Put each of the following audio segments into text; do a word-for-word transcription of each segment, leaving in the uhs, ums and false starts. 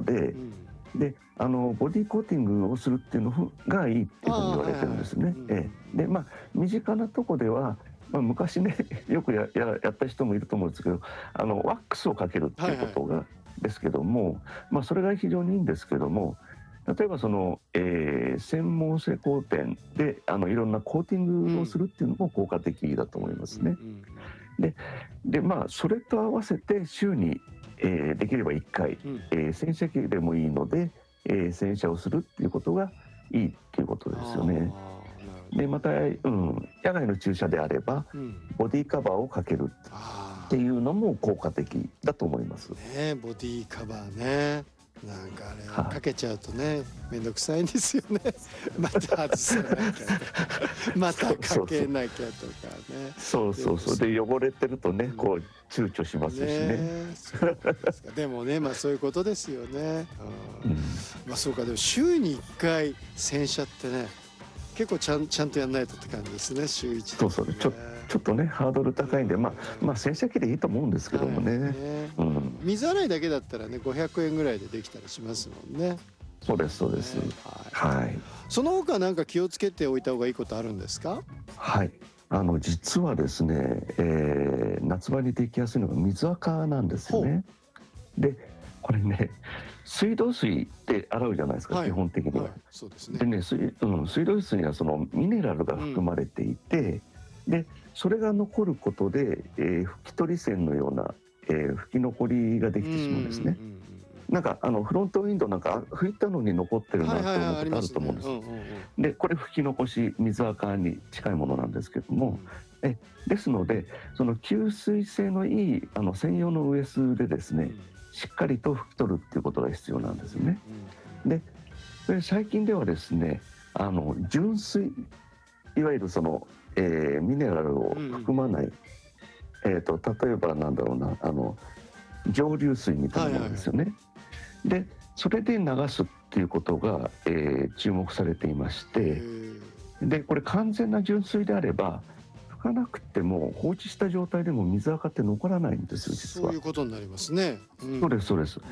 ので、うん、であのボディコーティングをするっていうのがいいっていうふうに言われてるんですね。でまあ身近なとこでは、まあ、昔ねよく や, や, やった人もいると思うんですけど、あのワックスをかけるっていうことが、はいはい、ですけども、まあ、それが非常にいいんですけども、例えばその、えー、専門性光点であのいろんなコーティングをするっていうのも効果的だと思いますね。で, でまあそれと合わせて週に、えー、できればいっかい、うんえー、洗車機でもいいので、えー、洗車をするっていうことがいいっていうことですよね。でまた、うん、野外の駐車であれば、うん、ボディカバーをかけるっていうのも効果的だと思います。 ね、ボディカバーね、なんかあれかけちゃうとね、めんどくさいんですよね。また外さなきゃとかまたかけなきゃとかね。 そうそうそう。で汚れてるとね、こう躊躇しますしね。 ね、そうですか。でもね、まあそういうことですよね。うん、まあそうか。でも週にいっかい洗車ってね、結構ちゃんちゃんとやんないとって感じですね。週いち、ね、 そうそう。ちょちょっとねハードル高いんで、まあまあ洗車機でいいと思うんですけどもね。はいね、 うん、水洗いだけだったらねごひゃくえんぐらいでできたりしますもんね。 そうですそうです。ね、はい、はい。 その他なんか気をつけておいた方がいいことあるんですか？ はい。あの実はですね、えー、夏場にできやすいのが水垢なんですよね。でこれね、水道水で洗うじゃないですか、はい、基本的には。はい、そうですね。でね、水、うん、水道水にはそのミネラルが含まれていて、うん、でそれが残ることで、えー、拭き取り線のような、えー、拭き残りができてしまうんですね。なんかあのフロントウィンドウなんか拭いたのに残ってるなと思うことあると思うんです。でこれ拭き残し水垢に近いものなんですけども、うん、えですのでその吸水性のいいあの専用のウエスでですね、うん、しっかりと拭き取るっていうことが必要なんですよね。うん、でそれ最近ではですね、あの純水いわゆるその、えー、ミネラルを含まない、うん、えーと例えばなんだろうな、あの蒸留水みたいなものですよね。はいはい、でそれで流すっていうことが、えー、注目されていまして、でこれ完全な純水であれば拭かなくても放置した状態でも水垢って残らないんですよ、実は。 そういうことになりますね。 うん、そうですそうです。うん、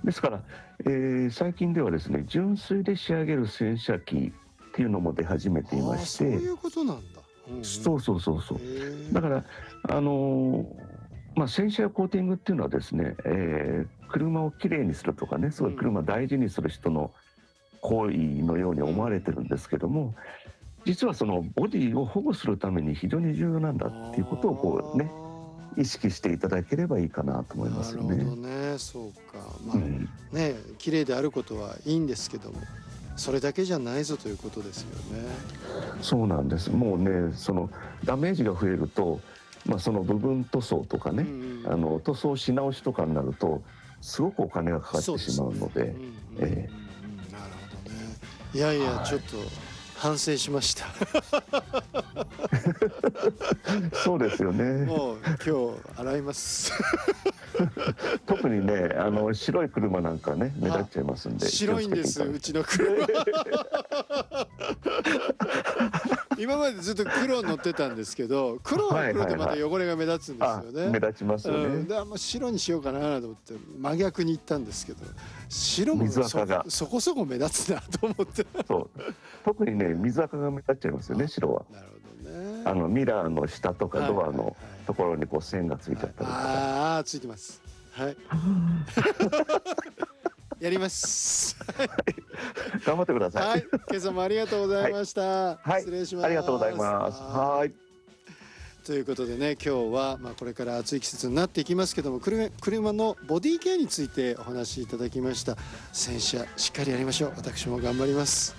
ですから、えー、最近ではですね、純水で仕上げる洗車機っていうのも出始めていまして。 そういうことなんだ。 うんうん、そうそうそうそう。だからあのーまあ、洗車やコーティングっていうのはですね、えー、車をきれいにするとかね、すごい車を大事にする人の行為のように思われてるんですけども、実はそのボディを保護するために非常に重要なんだっていうことをこうね、意識していただければいいかなと思いますよね。 なるほどね、そうか。まあ、うん、ね、きれいであることはいいんですけども、それだけじゃないぞということですよね。 そうなんです。もうね、そのダメージが増えると、まあ、その部分塗装とかね、うんうん、あの塗装し直しとかになるとすごくお金がかかってしまうので、なるほどね。 いやいや、はい、ちょっと反省しました。 そうですよね。 もう今日洗います。 特にね、あの白い車なんかね目立っちゃいますんで。 白いんです、うちの車。今までずっと黒乗ってたんですけど、黒は黒でまた汚れが目立つんですよね。はいはいはい、 目立ちますよね。うん、 であんま白にしようかなと思って真逆に行ったんですけど、白も水垢がそ, そこそこ目立つなと思って。 そう特にね水垢が目立っちゃいますよね、白は。なるほどね。あのミラーの下とかドアのところにこう線がついちゃったりとか。はいはいはい、 ああついてます。はい。やります。 頑張ってください。 はい、今朝もありがとうございました。はい、失礼します。 ありがとうございます。はい。 ということでね、今日はまあこれから暑い季節になっていきますけども、車、車のボディケアについてお話しいただきました。洗車しっかりやりましょう。私も頑張ります。